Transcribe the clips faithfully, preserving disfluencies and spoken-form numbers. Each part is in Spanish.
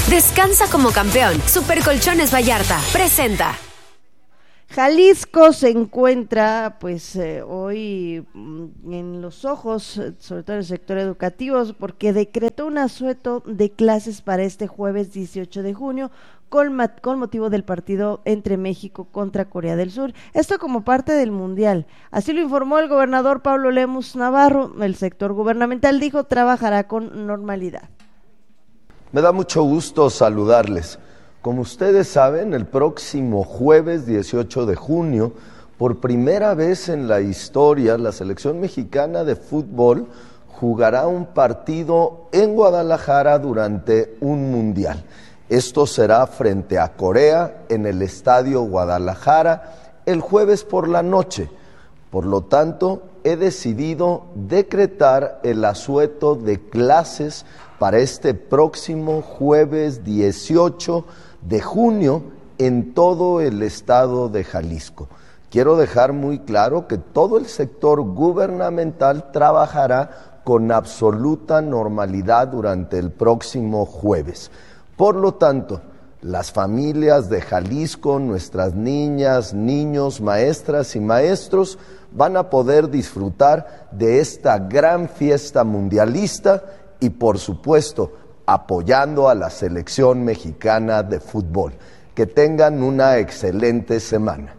Descansa como campeón. Super Colchones Vallarta presenta. Jalisco se encuentra pues eh, hoy en los ojos, sobre todo en el sector educativo, porque decretó un asueto de clases para este jueves dieciocho de junio con, con motivo del partido entre México contra Corea del Sur, esto como parte del Mundial. Así lo informó el gobernador Pablo Lemus Navarro. El sector gubernamental dijo trabajará con normalidad. Me da mucho gusto saludarles. Como ustedes saben, el próximo jueves dieciocho de junio, por primera vez en la historia, la selección mexicana de fútbol jugará un partido en Guadalajara durante un mundial. Esto será frente a Corea en el Estadio Guadalajara el jueves por la noche. Por lo tanto, he decidido decretar el asueto de clases para este próximo jueves dieciocho de junio en todo el estado de Jalisco. Quiero dejar muy claro que todo el sector gubernamental trabajará con absoluta normalidad durante el próximo jueves. Por lo tanto, las familias de Jalisco, nuestras niñas, niños, maestras y maestros van a poder disfrutar de esta gran fiesta mundialista y, por supuesto, apoyando a la selección mexicana de fútbol. Que tengan una excelente semana.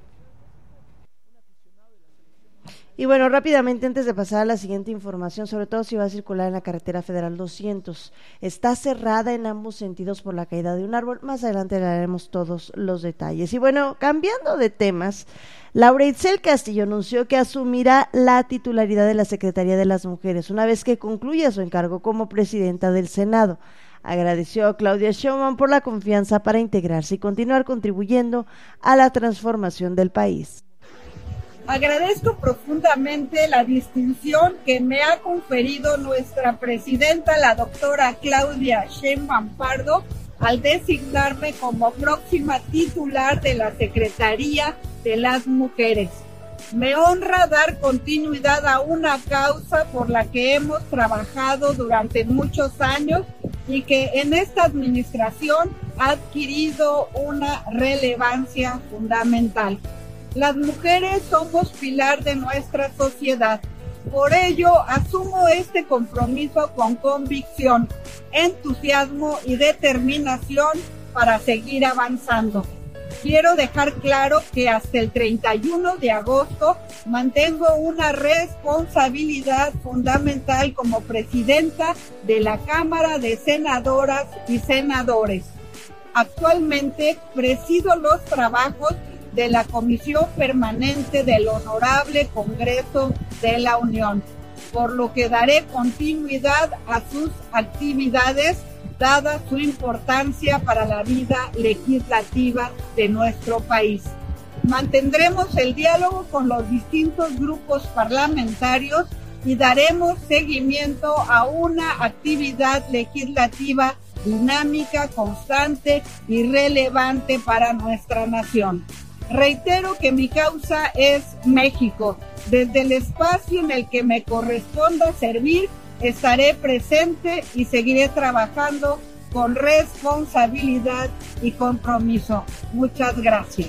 Y bueno, rápidamente, antes de pasar a la siguiente información, sobre todo si va a circular en la carretera federal doscientos, está cerrada en ambos sentidos por la caída de un árbol. Más adelante le daremos todos los detalles. Y bueno, cambiando de temas, Laura Itzel Castillo anunció que asumirá la titularidad de la Secretaría de las Mujeres una vez que concluya su encargo como presidenta del Senado. Agradeció a Claudia Sheinbaum por la confianza para integrarse y continuar contribuyendo a la transformación del país. Agradezco profundamente la distinción que me ha conferido nuestra presidenta, la doctora Claudia Sheinbaum Pardo, al designarme como próxima titular de la Secretaría de las Mujeres. Me honra dar continuidad a una causa por la que hemos trabajado durante muchos años y que en esta administración ha adquirido una relevancia fundamental. Las mujeres somos pilar de nuestra sociedad. Por ello, asumo este compromiso con convicción, entusiasmo y determinación para seguir avanzando. Quiero dejar claro que hasta el treinta y uno de agosto mantengo una responsabilidad fundamental como presidenta de la Cámara de Senadoras y Senadores. Actualmente presido los trabajos de la Comisión Permanente del Honorable Congreso de la Unión, por lo que daré continuidad a sus actividades, dada su importancia para la vida legislativa de nuestro país. Mantendremos el diálogo con los distintos grupos parlamentarios y daremos seguimiento a una actividad legislativa dinámica, constante y relevante para nuestra nación. Reitero que mi causa es México. Desde el espacio en el que me corresponda servir, estaré presente y seguiré trabajando con responsabilidad y compromiso. Muchas gracias.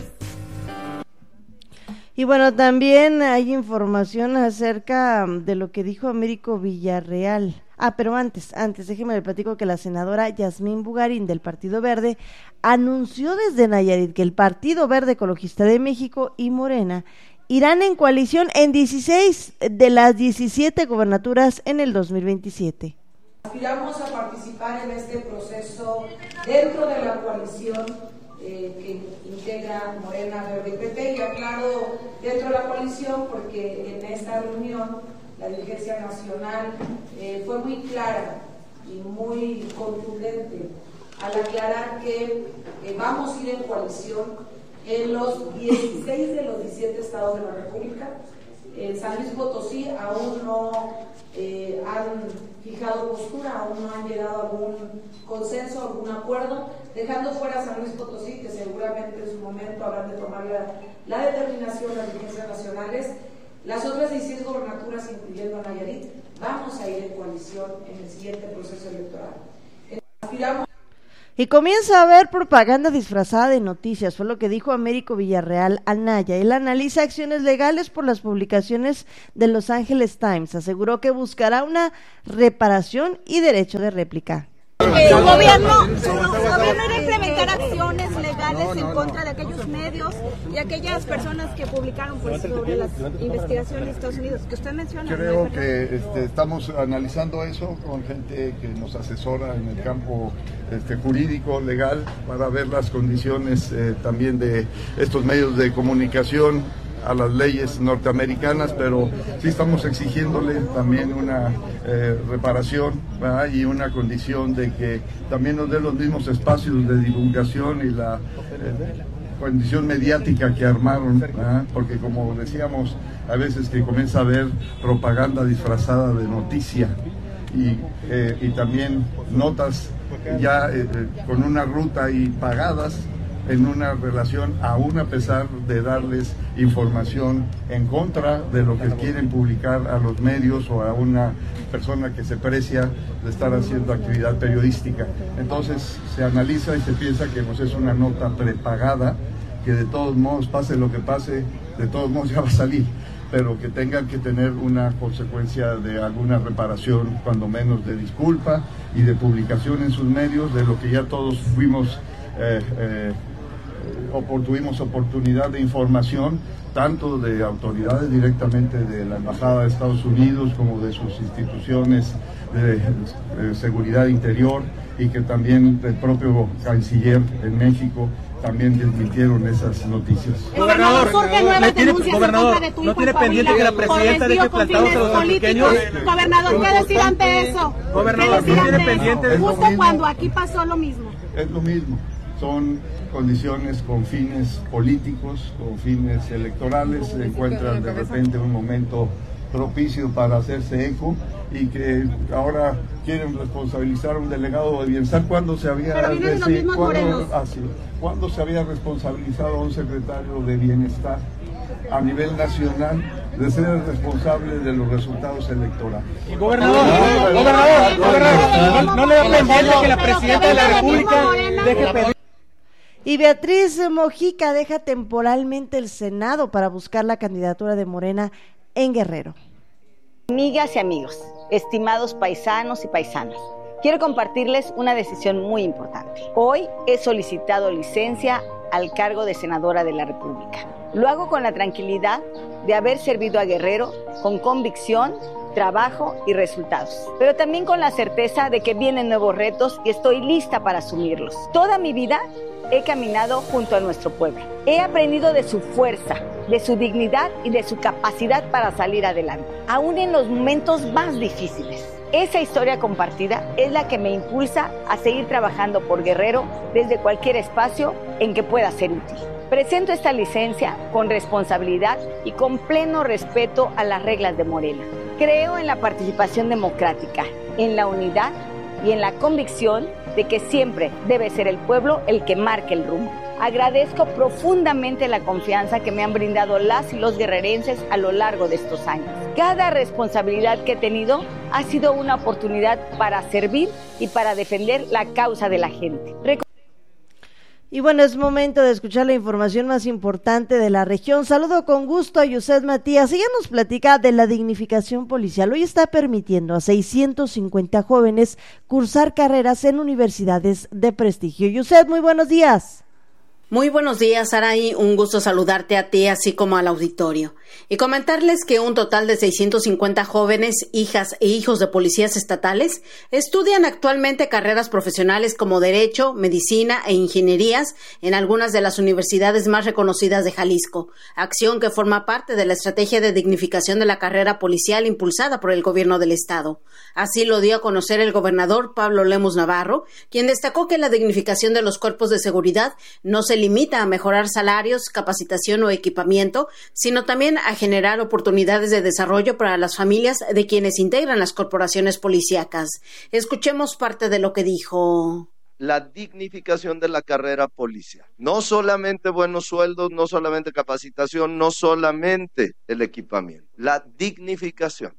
Y bueno, también hay información acerca de lo que dijo Américo Villarreal. Ah, pero antes, antes, déjeme le platico que la senadora Yasmín Bugarín del Partido Verde anunció desde Nayarit que el Partido Verde Ecologista de México y Morena irán en coalición en dieciséis de las diecisiete gobernaturas en el dos mil veintisiete. Aspiramos a participar en este proceso dentro de la coalición eh, que integra Morena, Verde y P T, y aclaro dentro de la coalición porque en esta reunión la dirigencia nacional eh, fue muy clara y muy contundente al aclarar que eh, vamos a ir en coalición en los dieciséis de los diecisiete estados de la República. En San Luis Potosí aún no eh, han fijado postura, aún no han llegado a algún consenso, algún acuerdo, dejando fuera a San Luis Potosí, que seguramente en su momento habrán de tomar la, la determinación las dirigencias nacionales. Las otras dieciséis gobernaturas, incluyendo a Nayarit, vamos a ir en coalición en el siguiente proceso electoral. Aspiramos Y comienza a haber propaganda disfrazada de noticias, fue lo que dijo Américo Villarreal Anaya. Él analiza acciones legales por las publicaciones de Los Angeles Times. Aseguró que buscará una reparación y derecho de réplica. El gobierno, el gobierno irá a implementar acciones legales no, no, en contra no. de aquellos medios y aquellas personas que publicaron pues, sobre las investigaciones de Estados Unidos que usted menciona. Creo ¿no? que este, estamos analizando eso con gente que nos asesora en el campo este, jurídico, legal, para ver las condiciones eh, también de estos medios de comunicación a las leyes norteamericanas, pero sí estamos exigiéndole también una eh, reparación, ¿verdad? Y una condición de que también nos dé los mismos espacios de divulgación y la eh, condición mediática que armaron, ¿verdad? Porque como decíamos, a veces que comienza a haber propaganda disfrazada de noticia y, eh, y también notas ya eh, con una ruta y pagadas en una relación, aún a pesar de darles información en contra de lo que quieren publicar a los medios o a una persona que se precia de estar haciendo actividad periodística. Entonces se analiza y se piensa que pues, es una nota prepagada, que de todos modos, pase lo que pase, de todos modos ya va a salir, pero que tengan que tener una consecuencia de alguna reparación, cuando menos de disculpa y de publicación en sus medios, de lo que ya todos fuimos eh, eh, tuvimos oportunidad de información, tanto de autoridades directamente de la Embajada de Estados Unidos como de sus instituciones de, de seguridad interior, y que también el propio canciller en México también desmintieron esas noticias. Gobernador, surgen nuevas denuncias gobernador, en contra de tu hijo ¿no tiene pendiente que la presidenta deje plantados a los pequeños? Gobernador, ¿qué decir ante eso? Gobernador, ¿qué tiene pendiente? Justo cuando aquí pasó lo mismo. Es lo mismo. Son condiciones con fines políticos, con fines electorales, se encuentran de repente un momento propicio para hacerse eco, y que ahora quieren responsabilizar a un delegado de bienestar cuando se había decir, cuando, así, cuando se había responsabilizado a un secretario de bienestar a nivel nacional de ser el responsable de los resultados electorales. Gobernador, no, gobernador, gobernador, no, no le da pendiente que la presidenta de la República deje pedir. Y Beatriz Mojica deja temporalmente el Senado para buscar la candidatura de Morena en Guerrero. Amigas y amigos, estimados paisanos y paisanas, quiero compartirles una decisión muy importante. Hoy he solicitado licencia al cargo de senadora de la República. Lo hago con la tranquilidad de haber servido a Guerrero con convicción, trabajo y resultados, pero también con la certeza de que vienen nuevos retos y estoy lista para asumirlos. Toda mi vida he caminado junto a nuestro pueblo. He aprendido de su fuerza, de su dignidad y de su capacidad para salir adelante, aún en los momentos más difíciles. Esa historia compartida es la que me impulsa a seguir trabajando por Guerrero desde cualquier espacio en que pueda ser útil. Presento esta licencia con responsabilidad y con pleno respeto a las reglas de Morena. Creo en la participación democrática, en la unidad y en la convicción de que siempre debe ser el pueblo el que marque el rumbo. Agradezco profundamente la confianza que me han brindado las y los guerrerenses a lo largo de estos años. Cada responsabilidad que he tenido ha sido una oportunidad para servir y para defender la causa de la gente. Reco- Y bueno, es momento de escuchar la información más importante de la región. Saludo con gusto a Yuset Matías. Ella nos platica de la dignificación policial. Hoy está permitiendo a seiscientos cincuenta jóvenes cursar carreras en universidades de prestigio. Yuset, muy buenos días. Muy buenos días, Saraí. Un gusto saludarte a ti, así como al auditorio. Y comentarles que un total de seiscientos cincuenta jóvenes, hijas e hijos de policías estatales estudian actualmente carreras profesionales como Derecho, Medicina e Ingenierías en algunas de las universidades más reconocidas de Jalisco, acción que forma parte de la estrategia de dignificación de la carrera policial impulsada por el gobierno del estado. Así lo dio a conocer el gobernador Pablo Lemus Navarro, quien destacó que la dignificación de los cuerpos de seguridad no se limita a mejorar salarios, capacitación o equipamiento, sino también a generar oportunidades de desarrollo para las familias de quienes integran las corporaciones policíacas. Escuchemos parte de lo que dijo. La dignificación de la carrera policial. No solamente buenos sueldos, no solamente capacitación, no solamente el equipamiento. La dignificación.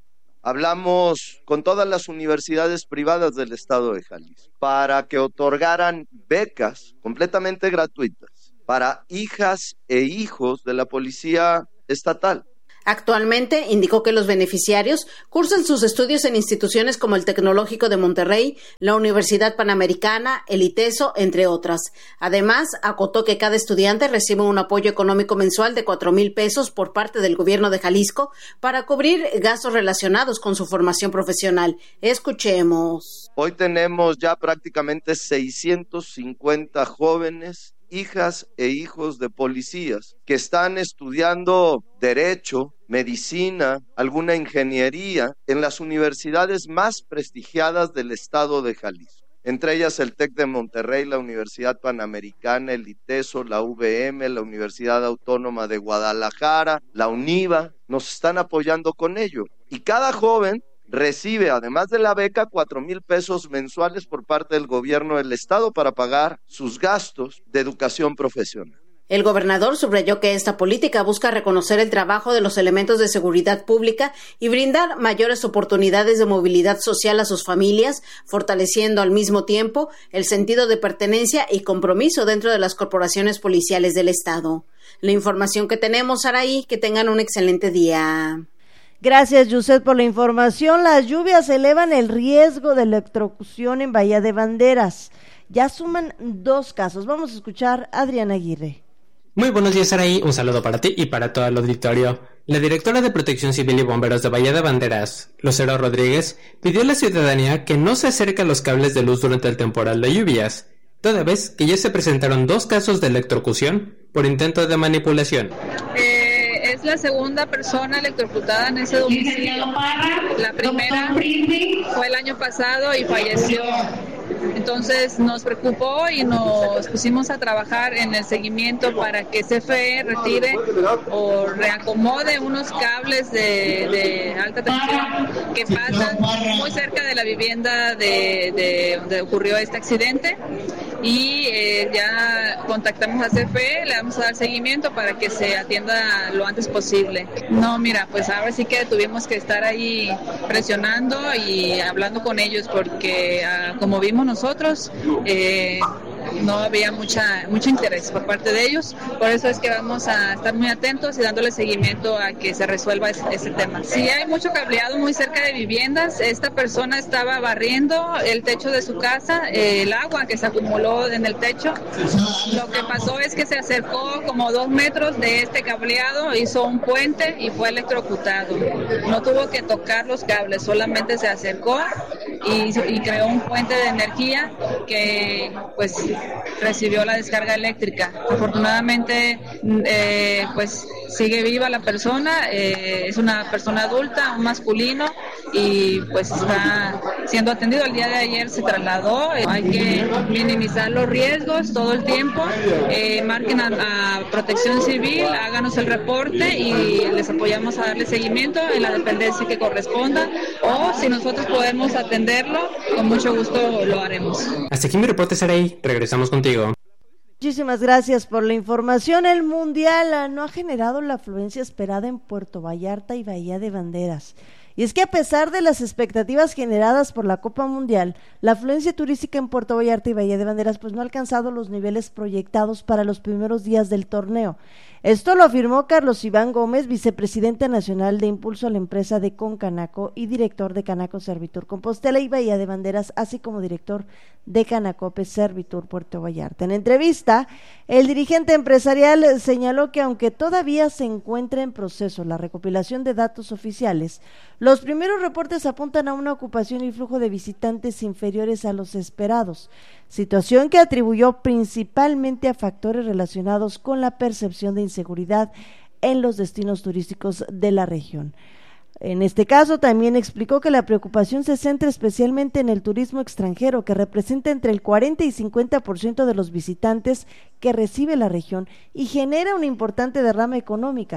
hablamos con todas las universidades privadas del estado de Jalisco para que otorgaran becas completamente gratuitas para hijas e hijos de la policía estatal. Actualmente, indicó que los beneficiarios cursan sus estudios en instituciones como el Tecnológico de Monterrey, la Universidad Panamericana, el ITESO, entre otras. Además, acotó que cada estudiante recibe un apoyo económico mensual de cuatro mil pesos por parte del gobierno de Jalisco para cubrir gastos relacionados con su formación profesional. Escuchemos. Hoy tenemos ya prácticamente seiscientos cincuenta jóvenes, hijas e hijos de policías que están estudiando derecho, medicina, alguna ingeniería en las universidades más prestigiadas del estado de Jalisco. Entre ellas el TEC de Monterrey, la Universidad Panamericana, el ITESO, la U V M, la Universidad Autónoma de Guadalajara, la UNIVA, nos están apoyando con ello. Y cada joven recibe, además de la beca, cuatro mil pesos mensuales por parte del gobierno del estado para pagar sus gastos de educación profesional. El gobernador subrayó que esta política busca reconocer el trabajo de los elementos de seguridad pública y brindar mayores oportunidades de movilidad social a sus familias, fortaleciendo al mismo tiempo el sentido de pertenencia y compromiso dentro de las corporaciones policiales del estado. La información que tenemos, Saraí, que tengan un excelente día. Gracias, Yuset, por la información. Las lluvias elevan el riesgo de electrocución en Bahía de Banderas. Ya suman dos casos. Vamos a escuchar a Adriana Aguirre. Muy buenos días, Saraí. Un saludo para ti y para todo el auditorio. La directora de Protección Civil y Bomberos de Bahía de Banderas, Lucero Rodríguez, pidió a la ciudadanía que no se acerque a los cables de luz durante el temporal de lluvias, toda vez que ya se presentaron dos casos de electrocución por intento de manipulación. Eh, es la segunda persona electrocutada en ese domicilio. La primera fue el año pasado y falleció. Entonces nos preocupó y nos pusimos a trabajar en el seguimiento para que C F E retire o reacomode unos cables de, de alta tensión que pasan muy cerca de la vivienda de, de donde ocurrió este accidente, y eh, ya contactamos a C F E, le vamos a dar seguimiento para que se atienda lo antes posible. No, mira, pues ahora sí que tuvimos que estar ahí presionando y hablando con ellos porque uh, como vimos nosotros, eh, no había mucha mucho interés por parte de ellos, por eso es que vamos a estar muy atentos y dándole seguimiento a que se resuelva ese, ese tema. Sí, hay mucho cableado muy cerca de viviendas. Esta persona estaba barriendo el techo de su casa, eh, el agua que se acumuló en el techo. Lo que pasó es que se acercó como dos metros de este cableado, hizo un puente y fue electrocutado. No tuvo que tocar los cables, solamente se acercó y, y creó un puente de energía que pues recibió la descarga eléctrica. Afortunadamente eh, pues sigue viva la persona, eh, es una persona adulta, un masculino, y pues está siendo atendido. El día de ayer se trasladó. Hay que minimizar los riesgos todo el tiempo. Eh, marquen a, a Protección Civil, háganos el reporte y les apoyamos a darle seguimiento en la dependencia que corresponda, o si nosotros podemos atenderlo, con mucho gusto lo haremos. Hasta aquí mi reporte, Saraí. Regresamos contigo. Muchísimas gracias por la información. El Mundial no ha generado la afluencia esperada en Puerto Vallarta y Bahía de Banderas. Y es que a pesar de las expectativas generadas por la Copa Mundial, la afluencia turística en Puerto Vallarta y Bahía de Banderas pues no ha alcanzado los niveles proyectados para los primeros días del torneo. Esto lo afirmó Carlos Iván Gómez, vicepresidente nacional de Impulso a la Empresa de Concanaco y director de Canaco Servitur Compostela y Bahía de Banderas, así como director de Canacope Servitur Puerto Vallarta. En entrevista, el dirigente empresarial señaló que aunque todavía se encuentra en proceso la recopilación de datos oficiales, los primeros reportes apuntan a una ocupación y flujo de visitantes inferiores a los esperados, situación que atribuyó principalmente a factores relacionados con la percepción de inseguridad en los destinos turísticos de la región. En este caso también explicó que la preocupación se centra especialmente en el turismo extranjero, que representa entre el cuarenta y cincuenta por ciento de los visitantes que recibe la región y genera una importante derrama económica,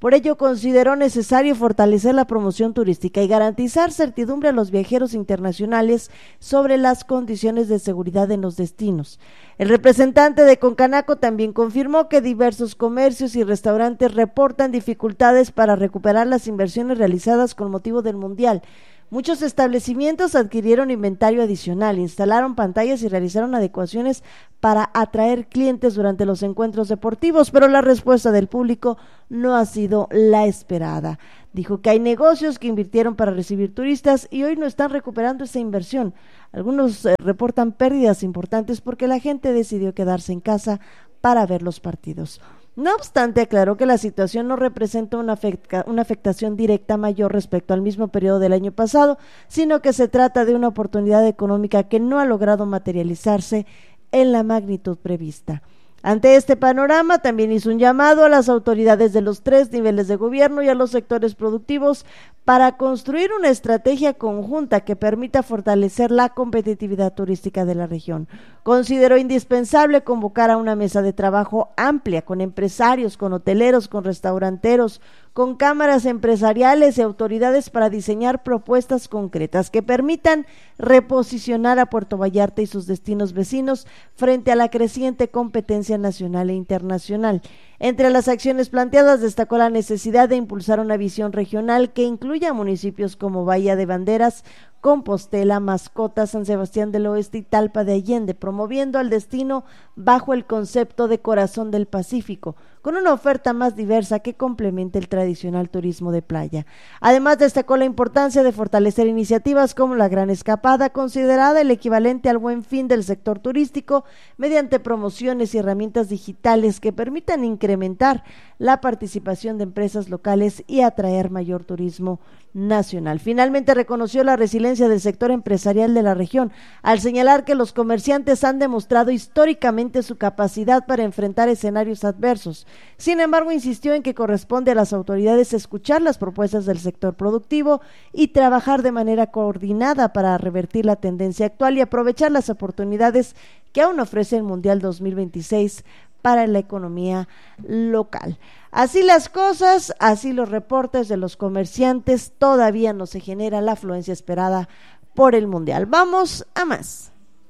Por ello, consideró necesario fortalecer la promoción turística y garantizar certidumbre a los viajeros internacionales sobre las condiciones de seguridad en los destinos. El representante de Concanaco también confirmó que diversos comercios y restaurantes reportan dificultades para recuperar las inversiones realizadas con motivo del Mundial. Muchos establecimientos adquirieron inventario adicional, instalaron pantallas y realizaron adecuaciones para atraer clientes durante los encuentros deportivos, pero la respuesta del público no ha sido la esperada. Dijo que hay negocios que invirtieron para recibir turistas y hoy no están recuperando esa inversión. Algunos eh, reportan pérdidas importantes porque la gente decidió quedarse en casa para ver los partidos. No obstante, aclaró que la situación no representa una, afecta, una afectación directa mayor respecto al mismo periodo del año pasado, sino que se trata de una oportunidad económica que no ha logrado materializarse en la magnitud prevista. Ante este panorama, también hizo un llamado a las autoridades de los tres niveles de gobierno y a los sectores productivos para construir una estrategia conjunta que permita fortalecer la competitividad turística de la región. Consideró indispensable convocar a una mesa de trabajo amplia con empresarios, con hoteleros, con restauranteros, con cámaras empresariales y autoridades para diseñar propuestas concretas que permitan reposicionar a Puerto Vallarta y sus destinos vecinos frente a la creciente competencia nacional e internacional. Entre las acciones planteadas destacó la necesidad de impulsar una visión regional que incluya municipios como Bahía de Banderas, Compostela, Mascota, San Sebastián del Oeste y Talpa de Allende, promoviendo al destino bajo el concepto de corazón del Pacífico, con una oferta más diversa que complemente el tradicional turismo de playa. Además, destacó la importancia de fortalecer iniciativas como la Gran Escapada, considerada el equivalente al Buen Fin del sector turístico, mediante promociones y herramientas digitales que permitan incrementar la participación de empresas locales y atraer mayor turismo nacional. Finalmente, reconoció la resiliencia del sector empresarial de la región, al señalar que los comerciantes han demostrado históricamente su capacidad para enfrentar escenarios adversos. Sin embargo, insistió en que corresponde a las autoridades escuchar las propuestas del sector productivo y trabajar de manera coordinada para revertir la tendencia actual y aprovechar las oportunidades que aún ofrece el Mundial dos mil veintiséis para la economía local. Así las cosas, así los reportes de los comerciantes, todavía no se genera la afluencia esperada por el Mundial. Vamos a más.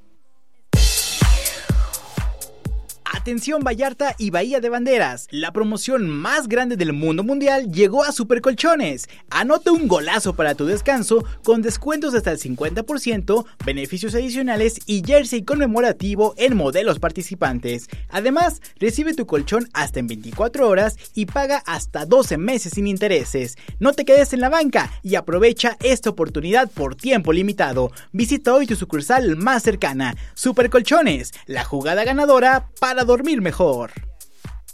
Atención Vallarta y Bahía de Banderas, la promoción más grande del mundo mundial llegó a Supercolchones. Anota un golazo para tu descanso con descuentos hasta el cincuenta por ciento, beneficios adicionales y jersey conmemorativo en modelos participantes. Además, recibe tu colchón hasta en veinticuatro horas y paga hasta doce meses sin intereses. No te quedes en la banca y aprovecha esta oportunidad por tiempo limitado. Visita hoy tu sucursal más cercana. Supercolchones, la jugada ganadora para dormir mejor.